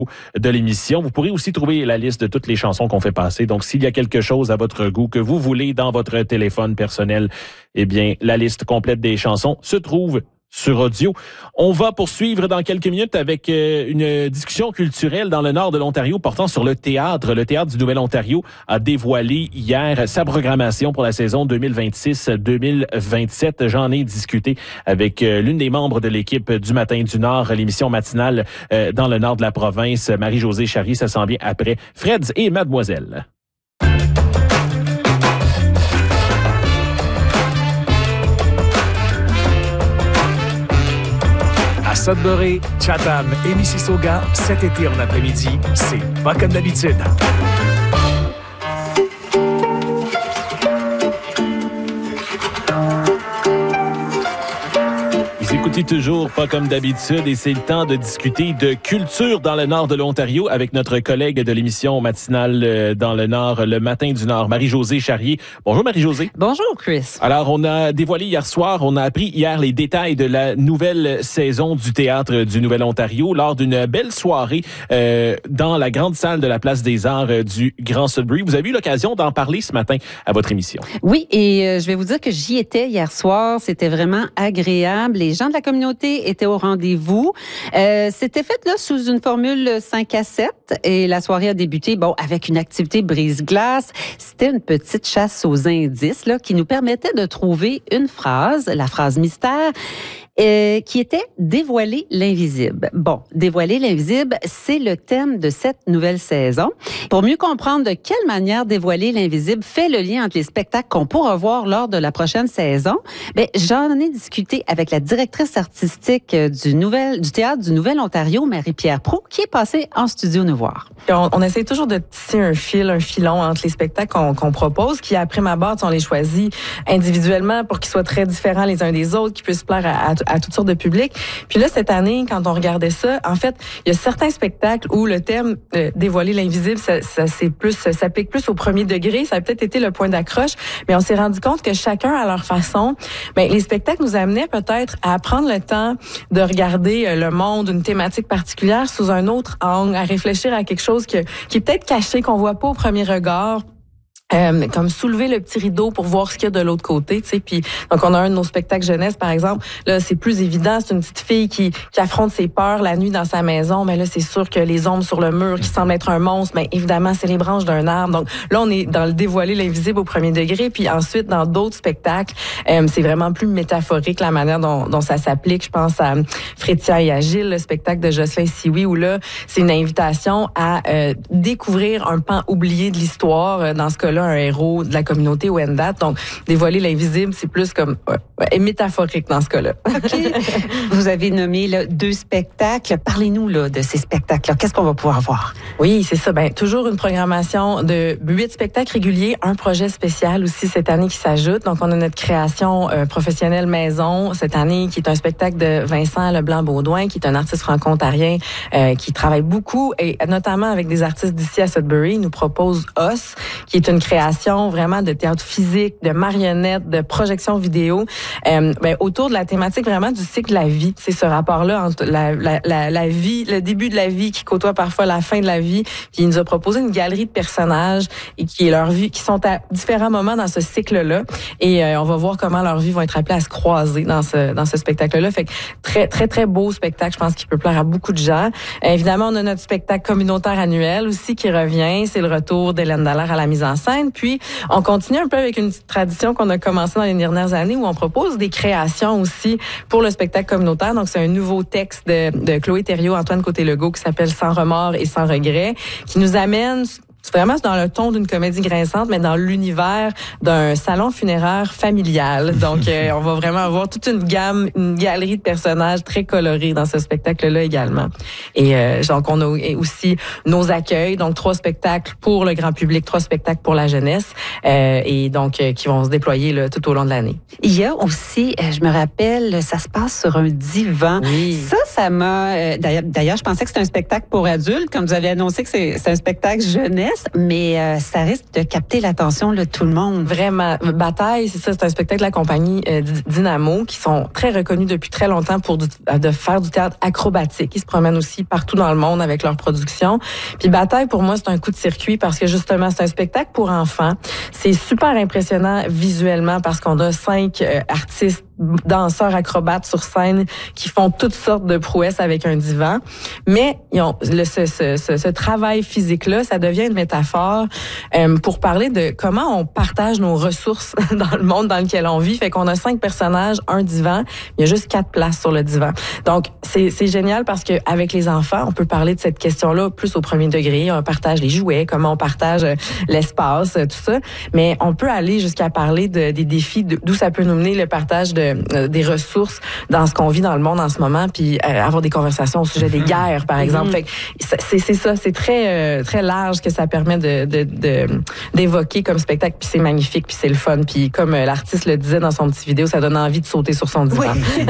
de l'émission. Vous pourrez aussi trouver la liste de toutes les chansons qu'on fait passer. Donc, s'il y a quelque chose à votre goût que vous voulez dans votre téléphone personnel, eh bien, la liste complète des chansons se trouve sur audio. On va poursuivre dans quelques minutes avec une discussion culturelle dans le nord de l'Ontario portant sur le théâtre. Le Théâtre du Nouvel-Ontario a dévoilé hier sa programmation pour la saison 2026-2027. J'en ai discuté avec l'une des membres de l'équipe du Matin du Nord, l'émission matinale dans le nord de la province, Marie-Josée Charrier. Ça s'en vient après Freds et Mademoiselle. À Sudbury, Chatham et Mississauga, cet été en après-midi, c'est pas comme d'habitude. Vous écoutez toujours pas comme d'habitude et c'est le temps de discuter de culture dans le nord de l'Ontario avec notre collègue de l'émission matinale dans le nord, le Matin du Nord, Marie-Josée Charrier. Bonjour Marie-Josée. Bonjour Chris. Alors, on a dévoilé hier soir, on a appris hier les détails de la nouvelle saison du Théâtre du Nouvel-Ontario lors d'une belle soirée dans la grande salle de la Place des Arts du Grand Sudbury. Vous avez eu l'occasion d'en parler ce matin à votre émission. Oui, et je vais vous dire que j'y étais hier soir. C'était vraiment agréable. Les gens de la communauté étaient au rendez-vous. C'était fait là sous une formule 5-7 et la soirée a débuté avec une activité brise-glace. C'était une petite chasse aux indices là, qui nous permettait de trouver une phrase, la phrase mystère, qui était « Dévoiler l'invisible ». Bon, « Dévoiler l'invisible », c'est le thème de cette nouvelle saison. Pour mieux comprendre de quelle manière dévoiler l'invisible fait le lien entre les spectacles qu'on pourra voir lors de la prochaine saison, j'en ai discuté avec la directrice artistique du Théâtre du Nouvel-Ontario, Marie-Pierre Proulx, qui est passée en studio nous voir. On essaie toujours de tisser un filon entre les spectacles qu'on propose, qui, après ma barre, on les choisit individuellement pour qu'ils soient très différents les uns des autres, qui puissent plaire à toutes sortes de publics. Puis là, cette année, quand on regardait ça, en fait, il y a certains spectacles où le thème dévoiler l'invisible, ça s'applique plus au premier degré. Ça a peut-être été le point d'accroche, mais on s'est rendu compte que chacun à leur façon, les spectacles nous amenaient peut-être à prendre le temps de regarder le monde, une thématique particulière sous un autre angle, à réfléchir à quelque chose qui est peut-être caché, qu'on voit pas au premier regard. Comme soulever le petit rideau pour voir ce qu'il y a de l'autre côté, tu sais. Puis donc on a un de nos spectacles jeunesse par exemple. Là, c'est plus évident, c'est une petite fille qui affronte ses peurs la nuit dans sa maison, mais là c'est sûr que les ombres sur le mur qui semblent être un monstre, mais évidemment c'est les branches d'un arbre. Donc là on est dans le dévoiler l'invisible au premier degré, puis ensuite dans d'autres spectacles, c'est vraiment plus métaphorique la manière dont ça s'applique. Je pense à Frétia et Agile, le spectacle de Jocelyn Sioui, où là c'est une invitation à découvrir un pan oublié de l'histoire, dans ce cas-là un héros de la communauté Wendat. Donc, dévoiler l'invisible, c'est plus comme métaphorique dans ce cas-là. OK. Vous avez nommé là, 2 spectacles. Parlez-nous là, de ces spectacles-là. Qu'est-ce qu'on va pouvoir voir? Oui, c'est ça. Toujours une programmation de 8 spectacles réguliers, un projet spécial aussi cette année qui s'ajoute. Donc, on a notre création professionnelle maison cette année, qui est un spectacle de Vincent Leblanc-Baudouin, qui est un artiste franco-ontarien qui travaille beaucoup, et notamment avec des artistes d'ici à Sudbury. Il nous propose Os, qui est une création vraiment de théâtre physique, de marionnettes, de projection vidéo, autour de la thématique vraiment du cycle de la vie. C'est ce rapport-là entre la vie, le début de la vie qui côtoie parfois la fin de la vie. Puis il nous a proposé une galerie de personnages et qui est leur vie, qui sont à différents moments dans ce cycle-là. Et on va voir comment leurs vies vont être appelées à se croiser dans ce spectacle-là. Fait que très, très, très beau spectacle. Je pense qu'il peut plaire à beaucoup de gens. Évidemment, on a notre spectacle communautaire annuel aussi qui revient. C'est le retour d'Hélène Dallaire à la mise en scène. Puis, on continue un peu avec une petite tradition qu'on a commencé dans les dernières années où on propose des créations aussi pour le spectacle communautaire. Donc, c'est un nouveau texte de Chloé Thériault, Antoine Côté-Legault qui s'appelle Sans remords et sans regrets, qui nous amène vraiment dans le ton d'une comédie grinçante, mais dans l'univers d'un salon funéraire familial. Donc, on va vraiment avoir toute une galerie de personnages très colorés dans ce spectacle-là également. Et donc, on a aussi nos accueils, donc 3 spectacles pour le grand public, 3 spectacles pour la jeunesse, et donc qui vont se déployer là, tout au long de l'année. Il y a aussi, je me rappelle, ça se passe sur un divan. Oui. Ça m'a... D'ailleurs, je pensais que c'était un spectacle pour adultes, comme vous avez annoncé que c'est un spectacle jeunesse. jeunesse, mais ça risque de capter l'attention de tout le monde. Vraiment. Bataille, c'est ça, c'est un spectacle de la compagnie Dynamo qui sont très reconnus depuis très longtemps pour de faire du théâtre acrobatique. Ils se promènent aussi partout dans le monde avec leur production. Puis Bataille, pour moi, c'est un coup de circuit parce que justement, c'est un spectacle pour enfants. C'est super impressionnant visuellement parce qu'on a 5 artistes danseurs acrobates sur scène qui font toutes sortes de prouesses avec un divan. Mais ils ont ce travail physique-là, ça devient une métaphore pour parler de comment on partage nos ressources dans le monde dans lequel on vit. Fait qu'on a 5 personnages, un divan, il y a juste 4 places sur le divan. Donc, c'est génial parce que avec les enfants, on peut parler de cette question-là plus au premier degré. On partage les jouets, comment on partage l'espace, tout ça. Mais on peut aller jusqu'à parler des défis, d'où ça peut nous mener le partage des ressources dans ce qu'on vit dans le monde en ce moment, puis avoir des conversations au sujet des guerres, par exemple. Fait que c'est ça, c'est très très large que ça permet d'évoquer comme spectacle, puis c'est magnifique, puis c'est le fun, puis comme l'artiste le disait dans son petit vidéo, ça donne envie de sauter sur son divan. Oui.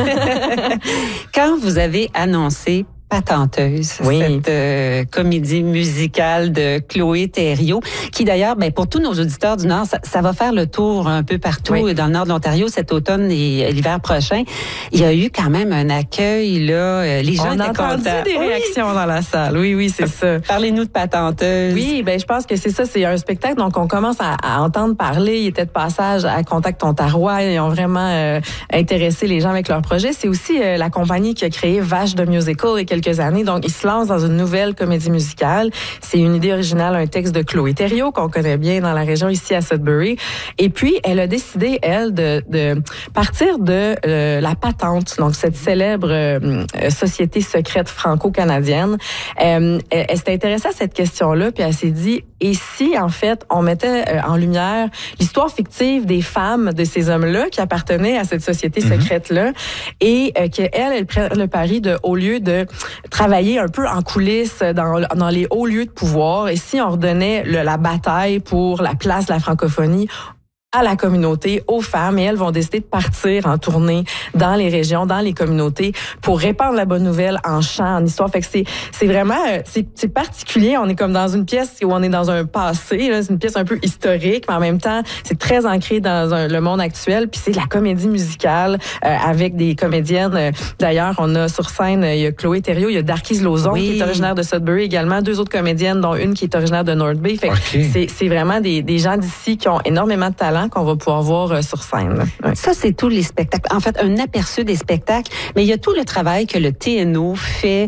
Quand vous avez annoncé Patenteuse, cette comédie musicale de Chloé Thériault, qui d'ailleurs, pour tous nos auditeurs du Nord, ça va faire le tour un peu partout dans le Nord de l'Ontario cet automne et l'hiver prochain. Il y a eu quand même un accueil, là. Les gens étaient contents. On a entendu des réactions dans la salle. Oui, c'est ça. Parlez-nous de Patenteuse. Oui, je pense que c'est ça, c'est un spectacle, donc on commence à entendre parler. Il était de passage à Contact Ontarois. Ils ont vraiment intéressé les gens avec leur projet. C'est aussi la compagnie qui a créé Vache de Musical et quelques années. Donc, ils se lancent dans une nouvelle comédie musicale. C'est une idée originale, un texte de Chloé Thériault, qu'on connaît bien dans la région ici à Sudbury. Et puis, elle a décidé, elle, de partir de la Patente, donc cette célèbre société secrète franco-canadienne. Elle s'est intéressée à cette question-là, puis elle s'est dit, et si, en fait, on mettait en lumière l'histoire fictive des femmes de ces hommes-là qui appartenaient à cette société secrète-là, et qu'elle prenne le pari de, au lieu de travailler un peu en coulisses dans les hauts lieux de pouvoir, et si on redonnait la bataille pour la place de la francophonie à la communauté, aux femmes, et elles vont décider de partir en tournée dans les régions, dans les communautés, pour répandre la bonne nouvelle en chant, en histoire. Fait que c'est vraiment, c'est particulier. On est comme dans une pièce où on est dans un passé, là. C'est une pièce un peu historique, mais en même temps, c'est très ancré dans le monde actuel. Puis c'est de la comédie musicale avec des comédiennes. D'ailleurs, on a sur scène, il y a Chloé Thériault, il y a Darkise Lauzon, qui est originaire de Sudbury également, 2 autres comédiennes, dont une qui est originaire de North Bay. Fait que c'est vraiment des gens d'ici qui ont énormément de talent qu'on va pouvoir voir sur scène. Ouais. Ça, c'est tous les spectacles. En fait, un aperçu des spectacles, mais il y a tout le travail que le TNO fait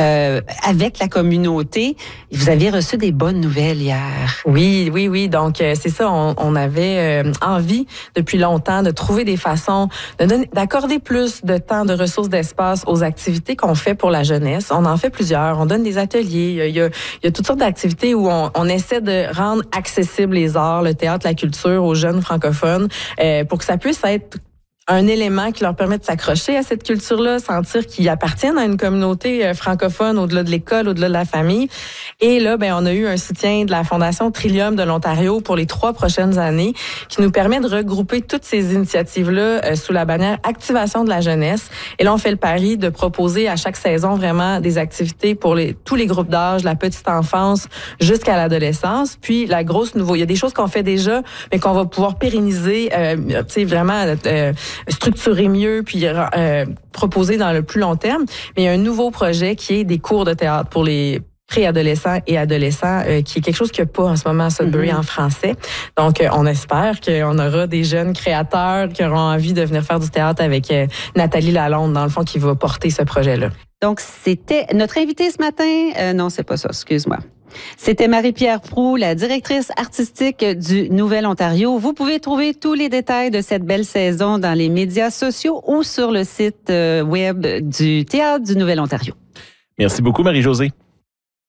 avec la communauté. Vous aviez reçu des bonnes nouvelles hier. Oui. Donc, c'est ça, on avait envie depuis longtemps de trouver des façons d'accorder plus de temps, de ressources, d'espace aux activités qu'on fait pour la jeunesse. On en fait plusieurs. On donne des ateliers. Il y a toutes sortes d'activités où on essaie de rendre accessibles les arts, le théâtre, la culture aux jeunes francophones pour que ça puisse être un élément qui leur permet de s'accrocher à cette culture-là, sentir qu'ils appartiennent à une communauté francophone au-delà de l'école, au-delà de la famille. Et là, on a eu un soutien de la Fondation Trillium de l'Ontario pour les 3 prochaines années qui nous permet de regrouper toutes ces initiatives-là sous la bannière Activation de la jeunesse. Et là, on fait le pari de proposer à chaque saison vraiment des activités pour tous les groupes d'âge, la petite enfance jusqu'à l'adolescence. Puis, la grosse nouveauté, il y a des choses qu'on fait déjà, mais qu'on va pouvoir pérenniser, vraiment structurer mieux, puis proposer dans le plus long terme. Mais il y a un nouveau projet qui est des cours de théâtre pour les préadolescents et adolescents, qui est quelque chose qu'il n'y a pas en ce moment à Sudbury en français. Donc, on espère qu'on aura des jeunes créateurs qui auront envie de venir faire du théâtre avec Nathalie Lalonde, dans le fond, qui va porter ce projet-là. Donc, c'était notre invitée ce matin. Non, c'est pas ça, excuse-moi. C'était Marie-Pierre Proulx, la directrice artistique du Nouvel-Ontario. Vous pouvez trouver tous les détails de cette belle saison dans les médias sociaux ou sur le site web du Théâtre du Nouvel-Ontario. Merci beaucoup, Marie-Josée.